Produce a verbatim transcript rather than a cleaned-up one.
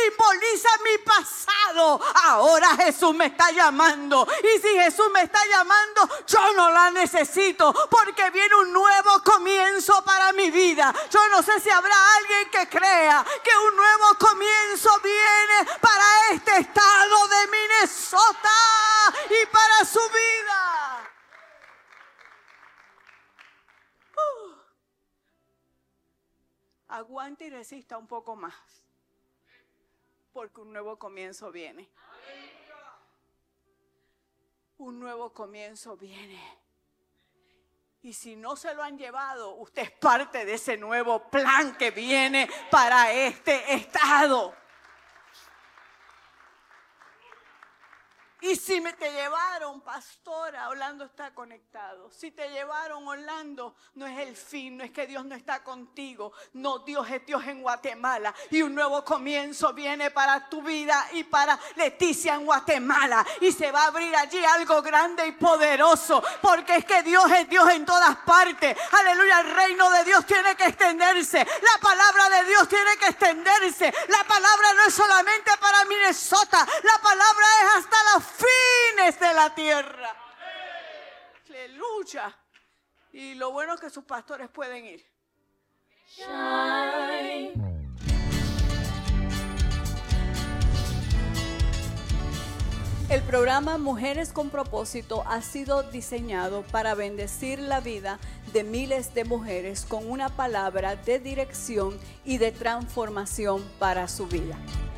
simboliza mi pasado. Ahora Jesús me está llamando. Y si Jesús me está llamando, yo no la necesito, porque viene un nuevo comienzo para mi vida. Yo no sé si habrá alguien que crea que un nuevo comienzo viene para este estado de Minnesota y para su vida. Uh. Aguante y resista un poco más, porque un nuevo comienzo viene. Un nuevo comienzo viene. Y si no se lo han llevado, usted es parte de ese nuevo plan que viene para este estado. Y si me te llevaron, pastora, Orlando está conectado. Si te llevaron, Orlando, no es el fin, no es que Dios no está contigo. No, Dios es Dios en Guatemala. Y un nuevo comienzo viene para tu vida y para Leticia en Guatemala. Y se va a abrir allí algo grande y poderoso, porque es que Dios es Dios en todas partes. Aleluya, el reino de Dios tiene que extenderse. La palabra de Dios tiene que extenderse. La palabra no es solamente para Minnesota. La palabra es hasta la fines de la tierra. Aleluya. Y lo bueno es que sus pastores pueden ir. Shine. El programa Mujeres con Propósito ha sido diseñado para bendecir la vida de miles de mujeres con una palabra de dirección y de transformación para su vida.